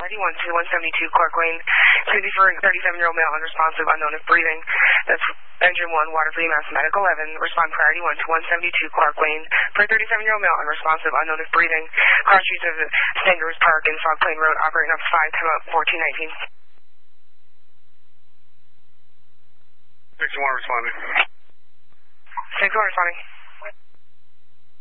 Priority 1 to 172 Clark Lane. City for 37-year-old male unresponsive, unknown if breathing. That's engine 1, Waterfree, Mass Medical 11. Respond priority 1 to 172 Clark Lane. For 37-year-old male unresponsive, unknown if breathing. Car streets of Stanger's Park and Fog Plain Road, operating up to 5, time out 1419. 61 responding. 61 responding.